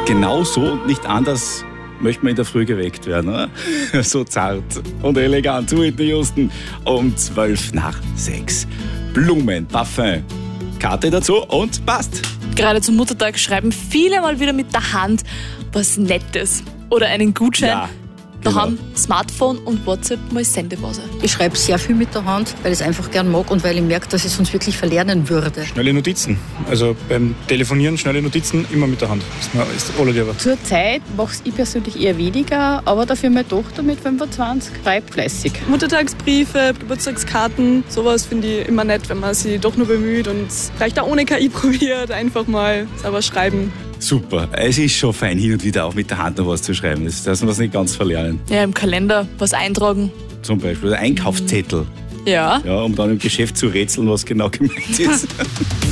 Genau so und nicht anders möchte man in der Früh geweckt werden, oder? So zart und elegant. Whitney Houston um 5:12. Blumen, Parfum, Karte dazu und passt. Gerade zum Muttertag schreiben viele mal wieder mit der Hand was Nettes oder einen Gutschein. Ja, Da genau. haben Smartphone und WhatsApp mal Sendepause. Ich schreibe sehr viel mit der Hand, weil ich es einfach gern mag und weil ich merke, dass ich es sonst wirklich verlernen würde. Schnelle Notizen. Also beim Telefonieren schnelle Notizen immer mit der Hand. Das ist allerlieber. Zurzeit mache ich persönlich eher weniger, aber dafür meine Tochter mit 25 schreibt fleißig. Muttertagsbriefe, Geburtstagskarten, sowas finde ich immer nett, wenn man sich doch nur bemüht und vielleicht auch ohne KI probiert, einfach mal selber schreiben. Super. Es ist schon fein, hin und wieder auch mit der Hand noch was zu schreiben. Das darf man das nicht ganz verlernen. Ja, im Kalender was eintragen. Zum Beispiel der Einkaufszettel. Ja. Ja, um dann im Geschäft zu rätseln, was genau gemeint ist.